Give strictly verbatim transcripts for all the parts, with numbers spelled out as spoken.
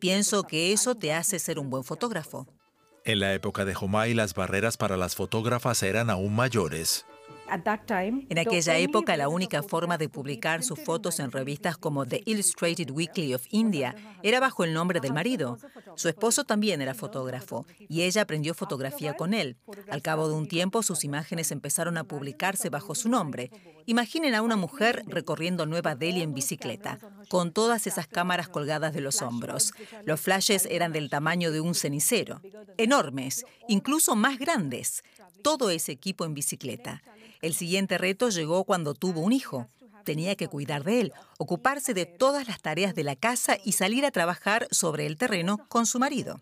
pienso que eso te hace ser un buen fotógrafo. En la época de Homai, las barreras para las fotógrafas eran aún mayores. En aquella época, la única forma de publicar sus fotos en revistas como The Illustrated Weekly of India era bajo el nombre del marido. Su esposo también era fotógrafo y ella aprendió fotografía con él. Al cabo de un tiempo, sus imágenes empezaron a publicarse bajo su nombre. Imaginen a una mujer recorriendo Nueva Delhi en bicicleta, con todas esas cámaras colgadas de los hombros. Los flashes eran del tamaño de un cenicero, enormes, incluso más grandes. Todo ese equipo en bicicleta. El siguiente reto llegó cuando tuvo un hijo. Tenía que cuidar de él, ocuparse de todas las tareas de la casa y salir a trabajar sobre el terreno con su marido.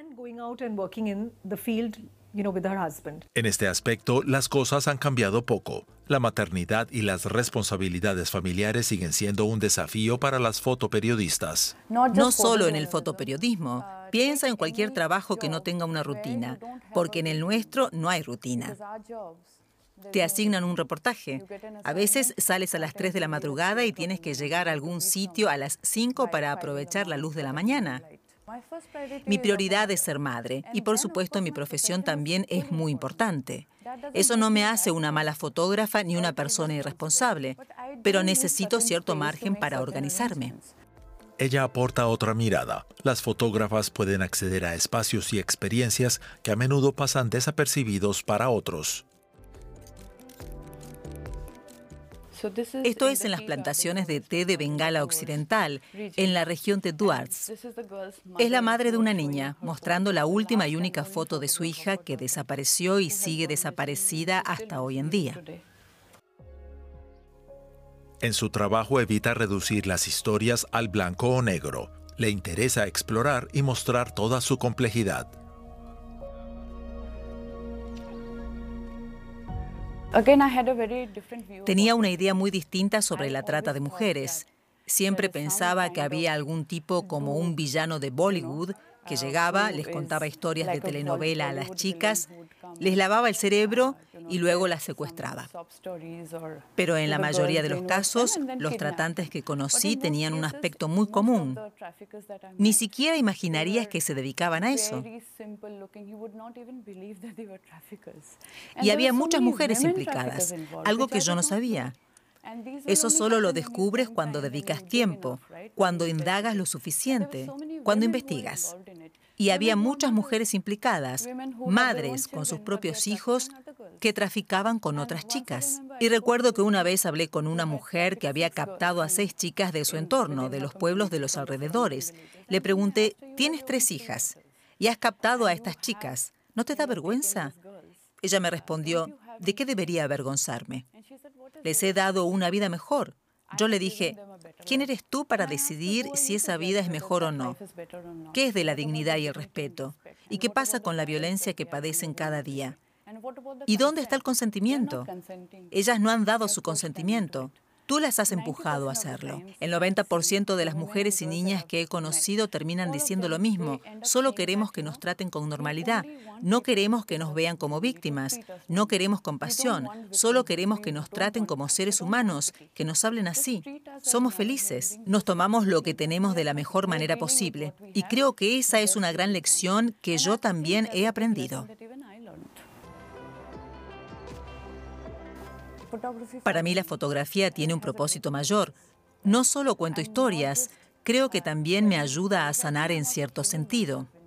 En este aspecto, las cosas han cambiado poco. La maternidad y las responsabilidades familiares siguen siendo un desafío para las fotoperiodistas. No solo en el fotoperiodismo. Piensa en cualquier trabajo que no tenga una rutina, porque en el nuestro no hay rutina. Te asignan un reportaje. A veces sales a las tres de la madrugada y tienes que llegar a algún sitio a las cinco para aprovechar la luz de la mañana. Mi prioridad es ser madre y, por supuesto, mi profesión también es muy importante. Eso no me hace una mala fotógrafa ni una persona irresponsable, pero necesito cierto margen para organizarme. Ella aporta otra mirada. Las fotógrafas pueden acceder a espacios y experiencias que a menudo pasan desapercibidos para otros. Esto es en las plantaciones de té de Bengala Occidental, en la región de Duars. Es la madre de una niña, mostrando la última y única foto de su hija que desapareció y sigue desaparecida hasta hoy en día. En su trabajo evita reducir las historias al blanco o negro. Le interesa explorar y mostrar toda su complejidad. Tenía una idea muy distinta sobre la trata de mujeres. Siempre pensaba que había algún tipo como un villano de Bollywood que llegaba, les contaba historias de telenovela a las chicas, les lavaba el cerebro y luego las secuestraba. Pero en la mayoría de los casos, los tratantes que conocí tenían un aspecto muy común. Ni siquiera imaginarías que se dedicaban a eso. Y había muchas mujeres implicadas, algo que yo no sabía. Eso solo lo descubres cuando dedicas tiempo, cuando indagas lo suficiente, cuando investigas. Y había muchas mujeres implicadas, madres con sus propios hijos que traficaban con otras chicas. Y recuerdo que una vez hablé con una mujer que había captado a seis chicas de su entorno, de los pueblos de los alrededores. Le pregunté, ¿tienes tres hijas y has captado a estas chicas? ¿No te da vergüenza? Ella me respondió, ¿de qué debería avergonzarme? Les he dado una vida mejor. Yo le dije, ¿quién eres tú para decidir si esa vida es mejor o no? ¿Qué es de la dignidad y el respeto? ¿Y qué pasa con la violencia que padecen cada día? ¿Y dónde está el consentimiento? Ellas no han dado su consentimiento. Tú las has empujado a hacerlo. El noventa por ciento de las mujeres y niñas que he conocido terminan diciendo lo mismo. Solo queremos que nos traten con normalidad. No queremos que nos vean como víctimas. No queremos compasión. Solo queremos que nos traten como seres humanos, que nos hablen así. Somos felices. Nos tomamos lo que tenemos de la mejor manera posible. Y creo que esa es una gran lección que yo también he aprendido. Para mí la fotografía tiene un propósito mayor. No solo cuento historias, creo que también me ayuda a sanar en cierto sentido.